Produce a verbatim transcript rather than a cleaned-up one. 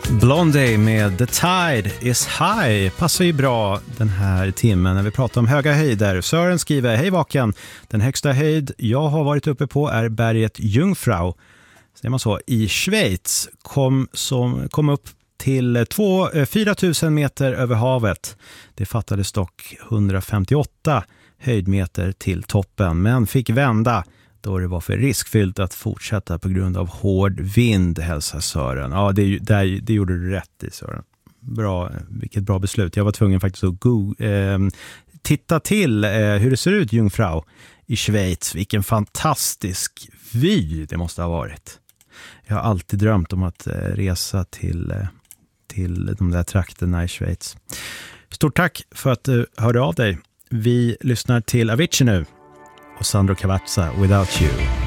Blondie med The Tide is High passar ju bra den här timmen när vi pratar om höga höjder. Sören skriver: hej vaken, den högsta höjd jag har varit uppe på är berget Jungfrau, säger man så, i Schweiz. Kom, som, kom upp till fyra tusen meter över havet. Det fattades dock hundrafemtioåtta höjdmeter till toppen, men fick vända då det var för riskfyllt att fortsätta på grund av hård vind, hälsar Sören. Ja, det, det, det gjorde du rätt i, Sören. Bra, vilket bra beslut. Jag var tvungen faktiskt att go, eh, titta till eh, hur det ser ut Jungfrau i Schweiz. Vilken fantastisk vy det måste ha varit. Jag har alltid drömt om att eh, resa till, eh, till de där trakterna i Schweiz. Stort tack för att du hörde av dig. Vi lyssnar till Avicii nu och Sandro Cavazza, Without You.